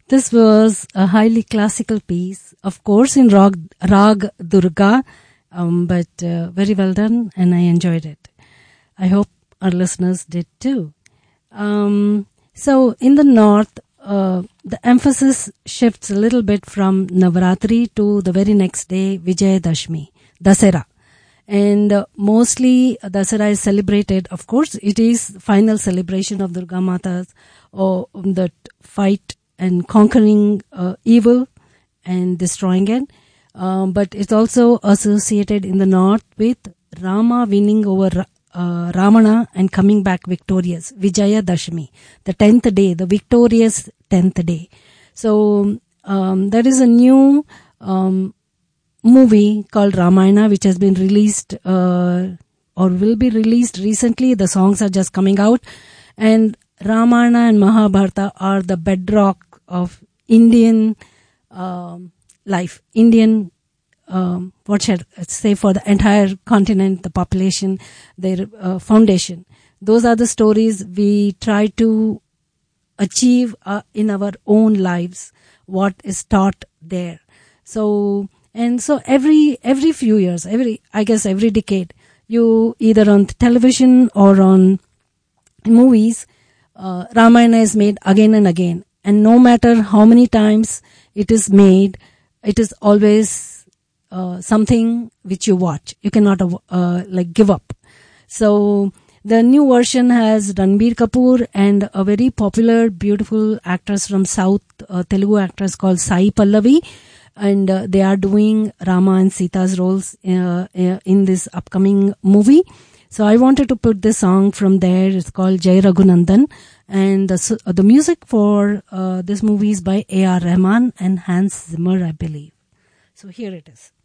This was a highly classical piece, of course in Rag Durga, but very well done, and I enjoyed it. I hope our listeners did too. So in the north, the emphasis shifts a little bit from Navaratri to the very next day, Vijayadashmi, Dasera. And mostly Dasera is celebrated, of course, it is final celebration of Durga Mata's, or that fight and conquering evil and destroying it. But it's also associated in the north with Rama winning over Ravana and coming back victorious. Vijaya Dashami, the 10th day, the victorious 10th day. So there is a new movie called Ramayana, which has been released or will be released recently. The songs are just coming out, and Ramayana and Mahabharata are the bedrock of Indian life, Indian what should I say, for the entire continent, the population, their foundation. Those are the stories we try to achieve in our own lives, what is taught there. So every few years, every decade, you either on television or on movies, Ramayana is made again and again. And no matter how many times it is made, it is always something which you watch. You cannot give up. So the new version has Ranbir Kapoor and a very popular, beautiful actress from South, Telugu actress called Sai Pallavi. And they are doing Rama and Sita's roles in this upcoming movie. So I wanted to put this song from there. It's called Jai Raghunandan. And the music for this movie is by A.R. Rahman and Hans Zimmer, I believe. So here it is.